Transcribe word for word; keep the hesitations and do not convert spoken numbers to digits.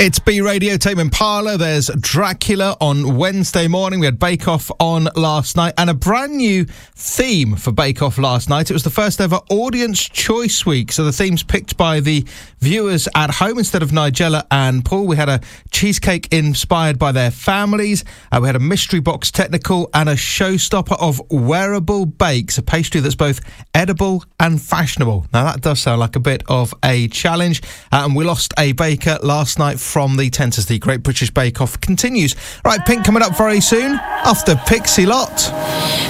It's B Radio, Tame Impala. There's Dracula on Wednesday morning. We had Bake Off on last night, and a brand new theme for Bake Off last night. It was the first ever Audience Choice Week, so the themes picked by the viewers at home instead of Nigella and Paul. We had a cheesecake inspired by their families. Uh, we had a mystery box technical and a showstopper of wearable bakes, a pastry that's both edible and fashionable. Now that does sound like a bit of a challenge, uh, and we lost a baker last night from the Tenters. The Great British Bake Off continues. Right, Pink coming up very soon after Pixie Lot.